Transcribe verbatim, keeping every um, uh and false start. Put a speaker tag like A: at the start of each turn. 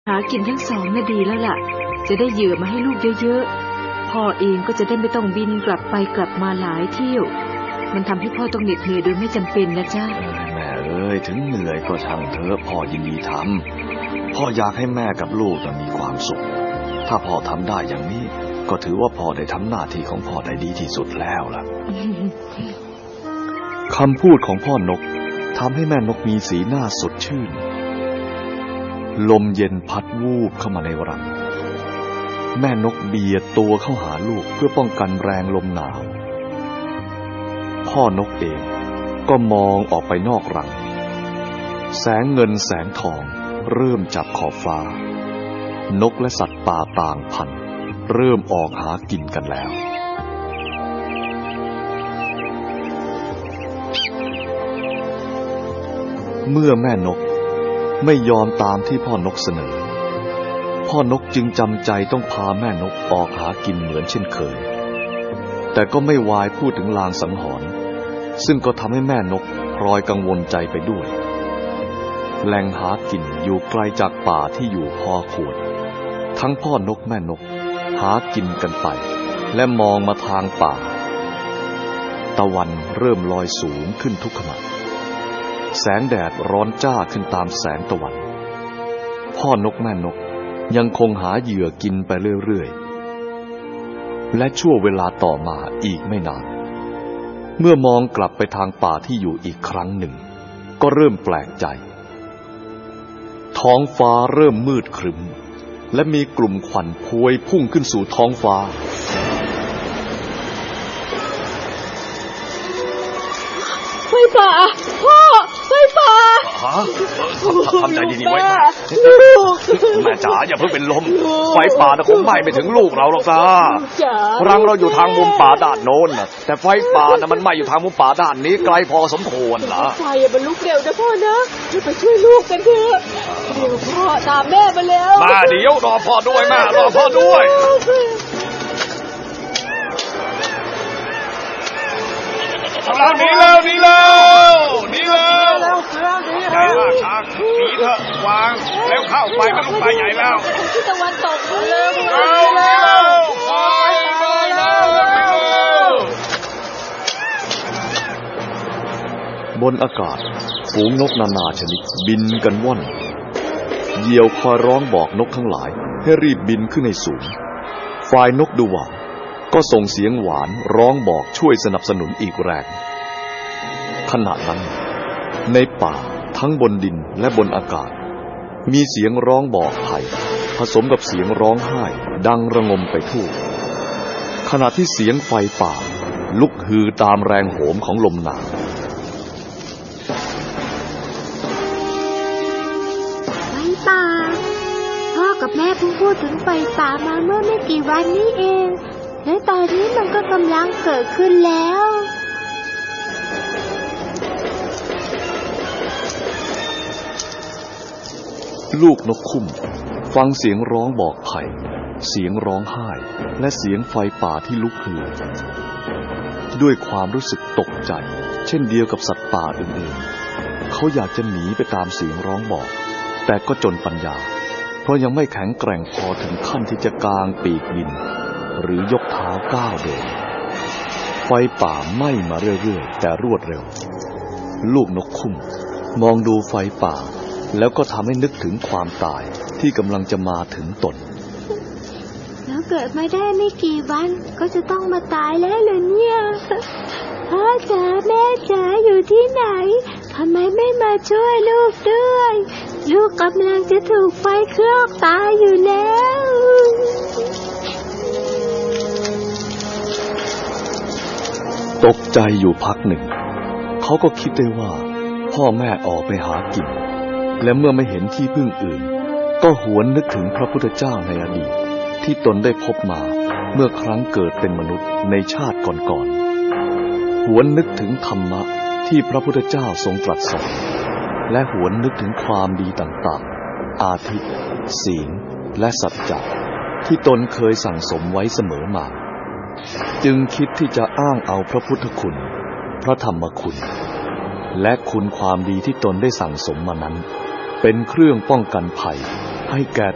A: หากินทั้งสองน่ะดีแล้วล่ะจะได้เหยื่อมาให้ลูกเยอะๆพ่อเองก็จะได้ไม่ต้องบินกลับไปกลับมาหลายเที่ยวมันทำให้พ่อต้องเหน็ดเหนื่อยโดยไม่จำเป็นนะจ๊ะ
B: แม่เอ้ยถึงเหนื่อยก็ช่างเถอะพ่อยินดีทำพ่ออยากให้แม่กับลูกมีความสุขถ้าพ่อทำได้อย่างนี้ก็ถือว่าพ่อได้ทำหน้าที่ของพ่อได้ดีที่สุดแล้วล่ะ คำพูดของพ่อนกทำให้แม่นกมีสีหน้าสดชื่นลมเย็นพัดวูบเข้ามาในรังแม่นกเบียดตัวเข้าหาลูกเพื่อป้องกันแรงลมหนาวพ่อนกเองก็มองออกไปนอกรังแสงเงินแสงทองเริ่มจับขอบฟ้านกและสัตว์ป่าต่างพันธุ์เริ่มออกหากินกันแล้วเมื่อแม่นกไม่ยอมตามที่พ่อนกเสนอพ่อนกจึงจำใจต้องพาแม่นกออกหากินเหมือนเช่นเคยแต่ก็ไม่วายพูดถึงลางสังหรณ์ซึ่งก็ทำให้แม่นกพลอยกังวลใจไปด้วยแหล่งหากินอยู่ไกลจากป่าที่อยู่พอควรทั้งพ่อนกแม่นกหากินกันไปและมองมาทางป่าตะวันเริ่มลอยสูงขึ้นทุกขณะแสงแดดร้อนจ้าขึ้นตามแสงตะวันพ่อนกแม่นกยังคงหาเหยื่อกินไปเรื่อยๆและชั่วเวลาต่อมาอีกไม่นานเมื่อมองกลับไปทางป่าที่อยู่อีกครั้งหนึ่งก็เริ่มแปลกใจท้องฟ้าเริ่มมืดครึ้มและมีกลุ่มควันพวยพุ่งขึ้นสู่ท้องฟ้า
A: ไฟป่าพ่อไฟป่า
B: ฮะทำใจดีๆไว้แม่จ๋าอย่าเพิ่งเป็นลมไฟป่าน่ะคงไหม้ไปถึงลูกเราหรอกจ้ารังเราอยู่ทางมุมป่าด้านโน้นน่ะแต่ไฟป่าน่ะมันไหม้อยู่ทางมุมป่าด้านนี้ไกลพอสมควรล่ะ
A: ไฟมันลุกเร็วนะพ่อนะเราไปช่วยลูกกันเถอะเดี๋ยวพ่อตามแม่มาแล้ว
B: มาเดี๋ยวรอพ่อด้วยแม่รอพ่อด้วยเอาหนีแล้วหนีแล้วหนีแล้ว
A: แล้วเสือหนี
B: ใหญ่มากช้างหนีเถอะวางแล้วเข้าไปมันลุกไปใหญ่แล้ว
A: ที่ตะวันตกเร็ว
B: เร็วเร็วไปไปแล้วบนอากาศฝูงนกนานาชนิดบินกันว่อนเหยี่ยวคอยร้องบอกนกทั้งหลายให้รีบบินขึ้นในสูงฝ่ายนกดูหวานก็ส่งเสียงหวานร้องบอกช่วยสนับสนุนอีกแรงขณะนั้นในป่าทั้งบนดินและบนอากาศมีเสียงร้องบอกภัยผสมกับเสียงร้องไห้ดังระงมไปทั่วขณะที่เสียงไฟป่าลุกฮือตามแรงโหมของลมหนาว
C: ไฟป่าพ่อกับแม่เพิ่งพูดถึงไฟป่ามาเมื่อไม่กี่วันนี้เองและตอนนี้มันก็กำลังเกิดขึ้นแล้ว
B: ลูกนกคุ้มฟังเสียงร้องบอกภัยเสียงร้องไห้และเสียงไฟป่าที่ลุกฮือด้วยความรู้สึกตกใจเช่นเดียวกับสัตว์ป่าอื่นๆเขาอยากจะหนีไปตามเสียงร้องบอกแต่ก็จนปัญญาเพราะยังไม่แข็งแกร่งพอถึงขั้นที่จะกางปีกบินหรือยกเท้าก้าวเดินไฟป่าไหม้มาเรื่อยๆแต่รวดเร็วลูกนกคุ้มมองดูไฟป่าแล้วก็ทำให้นึกถึงความตายที่กำลังจะมาถึงตน
C: แล้วเกิดมาได้ไม่กี่วันก็จะต้องมาตายแล้วเหรอเนี่ยพ่อจ๋าแม่จ๋าอยู่ที่ไหนทำไมไม่มาช่วยลูกด้วยลูกกำลังจะถูกไฟคลอกตายอยู่แล้ว
B: ตกใจอยู่พักหนึ่งเขาก็คิดได้ว่าพ่อแม่ออกไปหากินและเมื่อไม่เห็นที่พึ่งอื่นก็หวนนึกถึงพระพุทธเจ้าในอดีตที่ตนได้พบมาเมื่อครั้งเกิดเป็นมนุษย์ในชาติก่อนๆหวนนึกถึงธรรมะที่พระพุทธเจ้าทรงตรัสสอนและหวนนึกถึงความดีต่างๆอาทิศีลและสัจจะที่ตนเคยสั่งสมไว้เสมอมาจึงคิดที่จะอ้างเอาพระพุทธคุณพระธรรมคุณและคุณความดีที่ตนได้สั่งสมมานั้นเป็นเครื่องป้องกันภัยให้แก่